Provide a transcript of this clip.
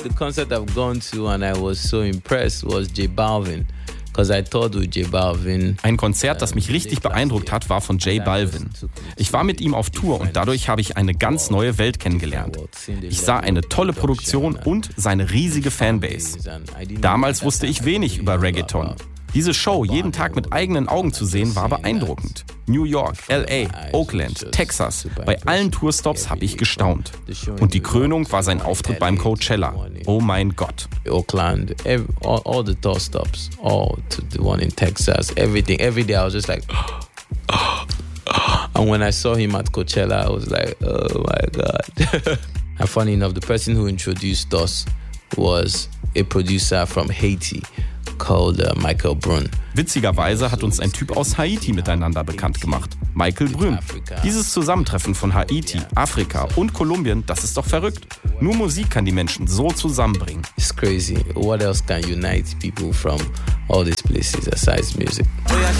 the concert I've gone to and I was so impressed was J Balvin. Ein Konzert, das mich richtig beeindruckt hat, war von J Balvin. Ich war mit ihm auf Tour und dadurch habe ich eine ganz neue Welt kennengelernt. Ich sah eine tolle Produktion und seine riesige Fanbase. Damals wusste ich wenig über Reggaeton. Diese Show jeden Tag mit eigenen Augen zu sehen, war beeindruckend. New York, LA, Oakland, Texas, bei allen Tourstops habe ich gestaunt. Und die Krönung war sein Auftritt beim Coachella. Oh mein Gott. Oakland, all the tour stops, all to the one in Texas, everything. Every day I was just like, and when I saw him at Coachella, I was like, oh my God. And funny enough, the person who introduced us was a producer from Haiti called Michael Brun. Witzigerweise hat uns ein Typ aus Haiti miteinander bekannt gemacht. Michael Brun. Dieses Zusammentreffen von Haiti, Afrika und Kolumbien, das ist doch verrückt. Nur Musik kann die Menschen so zusammenbringen. It's crazy. What else can unite people from all these places besides music?